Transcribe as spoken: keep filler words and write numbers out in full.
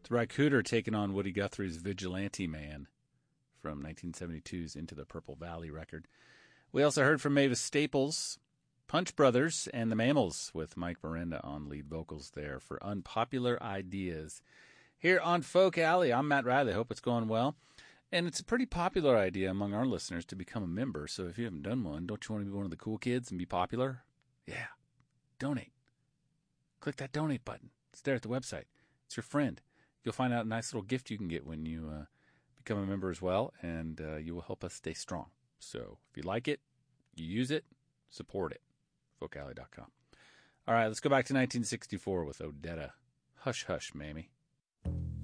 It's Ry Cooder taking on Woody Guthrie's Vigilante Man from nineteen seventy-two's Into the Purple Valley record. We also heard from Mavis Staples, Punch Brothers, and the Mammals with Mike Miranda on lead vocals there for Unpopular Ideas. Here on Folk Alley, I'm Matt Riley. Hope it's going well. And it's a pretty popular idea among our listeners to become a member. So if you haven't done one, don't you want to be one of the cool kids and be popular? Yeah. Donate. Click that donate button. It's there at the website. It's your friend. You'll find out a nice little gift you can get when you uh, become a member as well, and uh, you will help us stay strong. So if you like it, you use it, support it. folk alley dot com. All right, let's go back to nineteen sixty-four with Odetta. Hush, hush, Mamie.